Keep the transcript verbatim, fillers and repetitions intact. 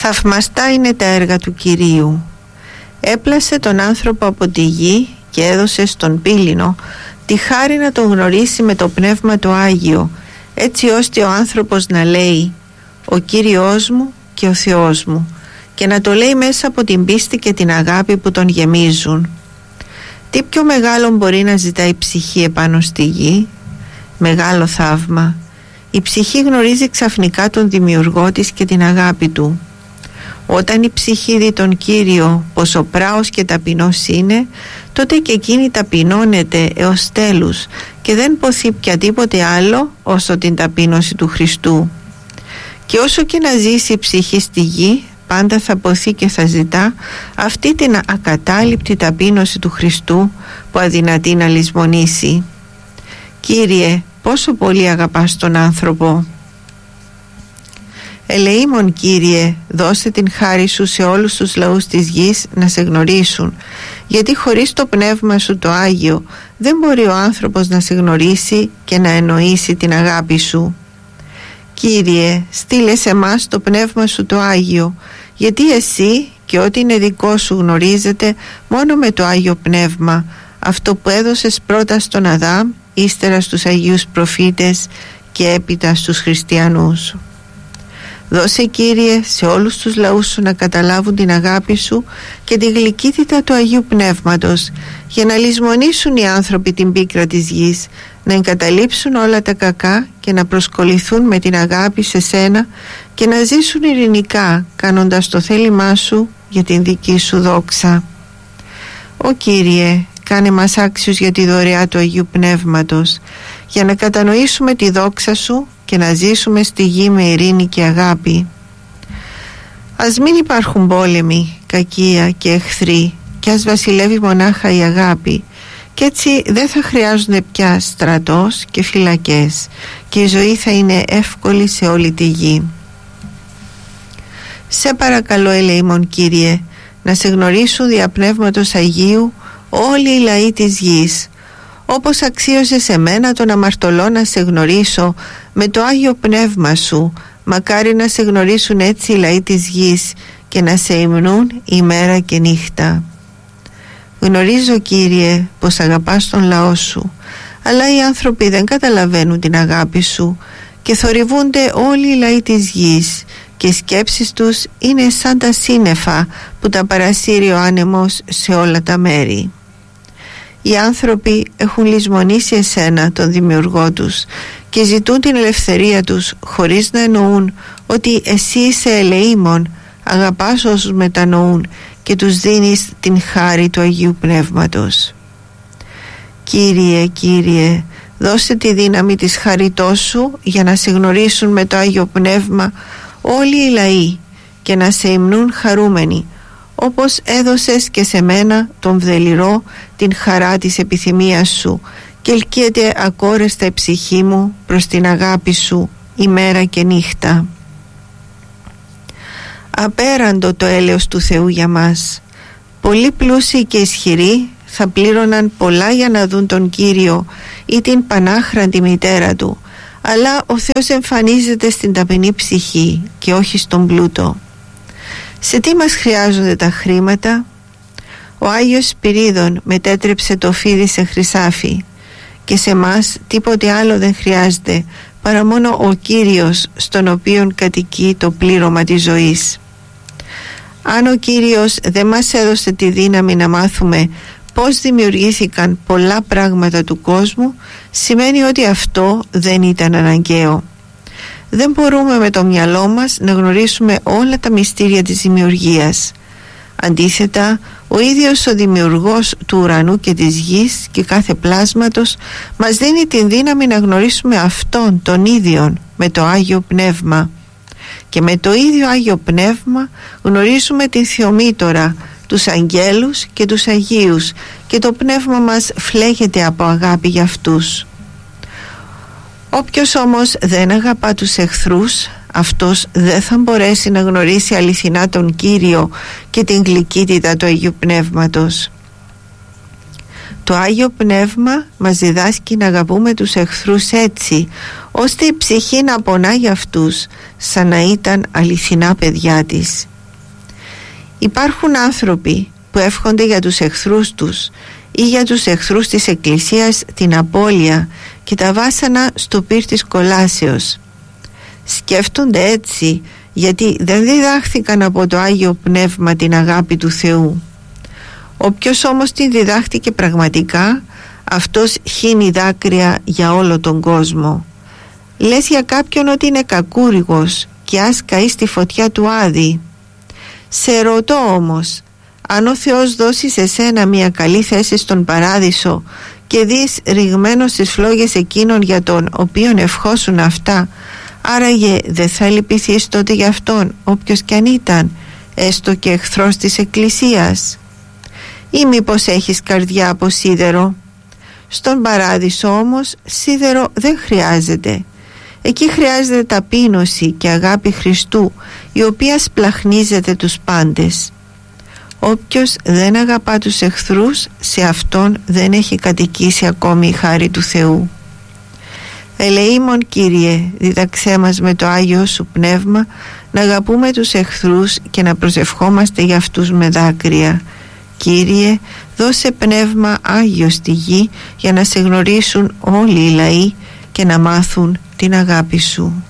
Θαυμαστά είναι τα έργα του Κυρίου. Έπλασε τον άνθρωπο από τη γη και έδωσε στον πύληνο τη χάρη να τον γνωρίσει με το Πνεύμα το Άγιο, έτσι ώστε ο άνθρωπος να λέει «Ο Κύριος μου και ο Θεός μου», και να το λέει μέσα από την πίστη και την αγάπη που τον γεμίζουν. Τι πιο μεγάλο μπορεί να ζητάει η ψυχή επάνω στη γη? Μεγάλο θαύμα. Η ψυχή γνωρίζει ξαφνικά τον Δημιουργό της και την αγάπη του. Όταν η ψυχή δει τον Κύριο πόσο πράος και ταπεινός είναι, τότε και εκείνη ταπεινώνεται έως τέλους και δεν ποθεί πια τίποτε άλλο όσο την ταπείνωση του Χριστού. Και όσο και να ζήσει η ψυχή στη γη, πάντα θα ποθεί και θα ζητά αυτή την ακατάληπτη ταπείνωση του Χριστού που αδυνατεί να λησμονήσει. Κύριε, πόσο πολύ αγαπάς τον άνθρωπο. Ελεήμον, Κύριε, δώσε την χάρη σου σε όλους τους λαούς της γης να σε γνωρίσουν, γιατί χωρίς το Πνεύμα σου το Άγιο δεν μπορεί ο άνθρωπος να σε γνωρίσει και να εννοήσει την αγάπη σου. Κύριε, στείλε σε μας το Πνεύμα σου το Άγιο, γιατί εσύ και ό,τι είναι δικό σου γνωρίζετε μόνο με το Άγιο Πνεύμα, αυτό που έδωσες πρώτα στον Αδάμ, ύστερα στους Αγίους Προφήτες και έπειτα στους Χριστιανούς. Δώσε, Κύριε, σε όλους τους λαούς σου να καταλάβουν την αγάπη σου και τη γλυκύτητα του Αγίου Πνεύματος, για να λησμονήσουν οι άνθρωποι την πίκρα της γης, να εγκαταλείψουν όλα τα κακά και να προσκοληθούν με την αγάπη σε σένα και να ζήσουν ειρηνικά, κάνοντας το θέλημά σου για την δική σου δόξα. Ω Κύριε, κάνε μας άξιους για τη δωρεά του Αγίου Πνεύματος, για να κατανοήσουμε τη δόξα σου και να ζήσουμε στη γη με ειρήνη και αγάπη. Ας μην υπάρχουν πόλεμοι, κακία και εχθροί, και ας βασιλεύει μονάχα η αγάπη, και έτσι δεν θα χρειάζονται πια στρατός και φυλακές και η ζωή θα είναι εύκολη σε όλη τη γη. Σε παρακαλώ, ελεήμον Κύριε, να σε γνωρίσουν δια Πνεύματος Αγίου όλοι οι λαοί της γης, όπως αξίωσε σε μένα τον αμαρτωλό να σε γνωρίσω με το Άγιο Πνεύμα σου. Μακάρι να σε γνωρίσουν έτσι οι λαοί της γης και να σε υμνούν ημέρα και νύχτα. Γνωρίζω, Κύριε, πως αγαπάς τον λαό σου, αλλά οι άνθρωποι δεν καταλαβαίνουν την αγάπη σου και θορυβούνται όλοι οι λαοί της γης και οι σκέψεις τους είναι σαν τα σύννεφα που τα παρασύρει ο άνεμος σε όλα τα μέρη. Οι άνθρωποι έχουν λησμονήσει εσένα, τον Δημιουργό τους, και ζητούν την ελευθερία τους χωρίς να εννοούν ότι εσύ είσαι ελεήμων, αγαπάς όσους μετανοούν και τους δίνεις την χάρη του Αγίου Πνεύματος. Κύριε, Κύριε, δώσε τη δύναμη της χαριτός σου για να σε γνωρίσουν με το Άγιο Πνεύμα όλοι οι λαοί και να σε υμνούν χαρούμενοι, όπως έδωσες και σε μένα τον βδελιρό την χαρά της επιθυμίας σου, και ελκύεται ακόρεστα η ψυχή μου προς την αγάπη σου ημέρα και νύχτα. Απέραντο το έλεος του Θεού για μας. Πολλοί πλούσιοι και ισχυροί θα πλήρωναν πολλά για να δουν τον Κύριο ή την πανάχραντη μητέρα του, αλλά ο Θεός εμφανίζεται στην ταπεινή ψυχή και όχι στον πλούτο. Σε τι μας χρειάζονται τα χρήματα? Ο Άγιος Σπυρίδων μετέτρεψε το φίδι σε χρυσάφι, και σε μας τίποτε άλλο δεν χρειάζεται παρά μόνο ο Κύριος, στον οποίον κατοικεί το πλήρωμα της ζωής. Αν ο Κύριος δεν μας έδωσε τη δύναμη να μάθουμε πώς δημιουργήθηκαν πολλά πράγματα του κόσμου, σημαίνει ότι αυτό δεν ήταν αναγκαίο. Δεν μπορούμε με το μυαλό μας να γνωρίσουμε όλα τα μυστήρια της δημιουργίας. Αντίθετα, ο ίδιος ο δημιουργός του ουρανού και της γης και κάθε πλάσματος μας δίνει την δύναμη να γνωρίσουμε Αυτόν τον ίδιον με το Άγιο Πνεύμα. Και με το ίδιο Άγιο Πνεύμα γνωρίζουμε την Θεομήτωρα, τους αγγέλους και τους Αγίους, και το πνεύμα μας φλέγεται από αγάπη για αυτούς. Όποιος όμως δεν αγαπά τους εχθρούς, αυτός δεν θα μπορέσει να γνωρίσει αληθινά τον Κύριο και την γλυκύτητα του Αγίου Πνεύματος. Το Άγιο Πνεύμα μας διδάσκει να αγαπούμε τους εχθρούς έτσι, ώστε η ψυχή να πονά για αυτούς σαν να ήταν αληθινά παιδιά της. Υπάρχουν άνθρωποι που εύχονται για τους εχθρούς τους ή για τους εχθρούς της Εκκλησίας την απώλεια και τα βάσανα στο πυρ της κολάσεως. Σκέφτονται έτσι γιατί δεν διδάχθηκαν από το Άγιο Πνεύμα την αγάπη του Θεού. Όποιος όμως την διδάχτηκε πραγματικά, αυτός χύνει δάκρυα για όλο τον κόσμο. Λες για κάποιον ότι είναι κακούρηγος και ας καεί στη φωτιά του Άδη. Σε ρωτώ όμως, αν ο Θεός δώσει σε σένα μια καλή θέση στον παράδεισο και δεις ρηγμένο στις φλόγες εκείνων για τον οποίον ευχόσουν αυτά, άραγε δεν θα λυπηθείς τότε για αυτόν, όποιος κι αν ήταν, έστω και εχθρός της Εκκλησίας? Ή μήπως έχεις καρδιά από σίδερο? Στον παράδεισο όμως σίδερο δεν χρειάζεται. Εκεί χρειάζεται ταπείνωση και αγάπη Χριστού, η οποία σπλαχνίζεται τους πάντες. Όποιος δεν αγαπά τους εχθρούς, σε αυτόν δεν έχει κατοικήσει ακόμη η χάρη του Θεού. Ελεήμων Κύριε, δίδαξέ μας με το Άγιο Σου Πνεύμα να αγαπούμε τους εχθρούς και να προσευχόμαστε για αυτούς με δάκρυα. Κύριε, δώσε πνεύμα Άγιο στη γη για να σε γνωρίσουν όλοι οι λαοί και να μάθουν την αγάπη Σου.